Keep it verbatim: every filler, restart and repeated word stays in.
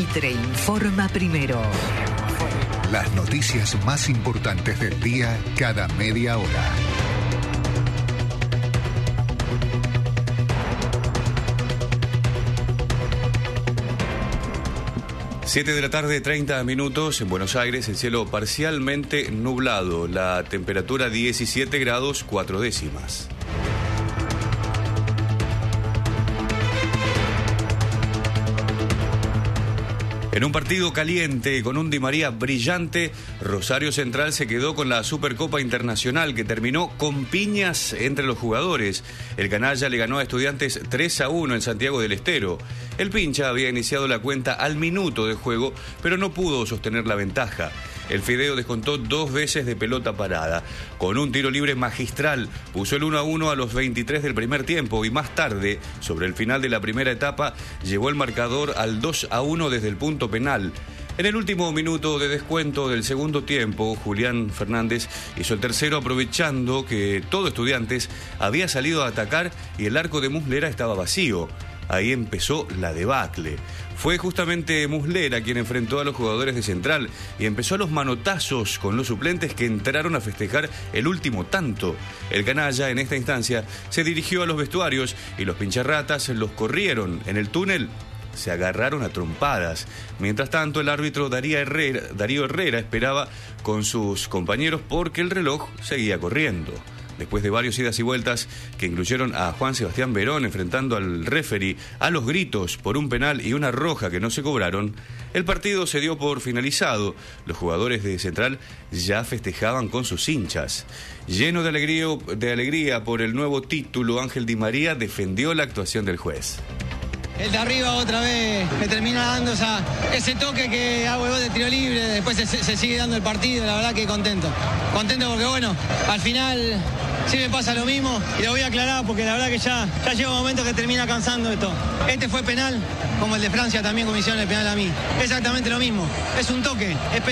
Mitre informa primero. Las noticias más importantes del día cada media hora. siete de la tarde, treinta minutos. En Buenos Aires, el cielo parcialmente nublado. La temperatura diecisiete grados, cuatro décimas. En un partido caliente, con un Di María brillante, Rosario Central se quedó con la Supercopa Internacional, que terminó con piñas entre los jugadores. El canalla le ganó a Estudiantes tres a uno en Santiago del Estero. El pincha había iniciado la cuenta al minuto de juego, pero no pudo sostener la ventaja. El Fideo descontó dos veces de pelota parada. Con un tiro libre magistral, puso el uno a uno a los veintitrés del primer tiempo y más tarde, sobre el final de la primera etapa, llevó el marcador al dos a uno desde el punto penal. En el último minuto de descuento del segundo tiempo, Julián Fernández hizo el tercero aprovechando que todo Estudiantes había salido a atacar y el arco de Muslera estaba vacío. Ahí empezó la debacle. Fue justamente Muslera quien enfrentó a los jugadores de Central y empezó los manotazos con los suplentes que entraron a festejar el último tanto. El canalla en esta instancia se dirigió a los vestuarios y los pincharratas los corrieron. En el túnel se agarraron a trompadas. Mientras tanto, el árbitro Darío Herrera, Darío Herrera esperaba con sus compañeros porque el reloj seguía corriendo. Después de varios idas y vueltas que incluyeron a Juan Sebastián Verón enfrentando al referee a los gritos por un penal y una roja que no se cobraron, el partido se dio por finalizado. Los jugadores de Central ya festejaban con sus hinchas. Lleno de alegría, de alegría por el nuevo título, Ángel Di María defendió la actuación del juez. El de arriba otra vez me termina dando esa, ese toque que hago el gol de tiro libre, después se, se sigue dando el partido, la verdad que contento. Contento porque bueno, al final sí me pasa lo mismo y lo voy a aclarar porque la verdad que ya, ya llega un momento que termina cansando esto. Este fue penal, como el de Francia también como hicieron el penal a mí. Exactamente lo mismo, es un toque. Es